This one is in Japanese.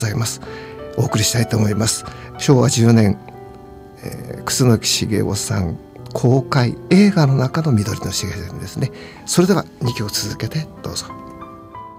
ございます。お送りしたいと思います。昭和10年、楠木茂雄さん公開映画の中の緑のしげるですね。それでは2曲続けてどうぞ。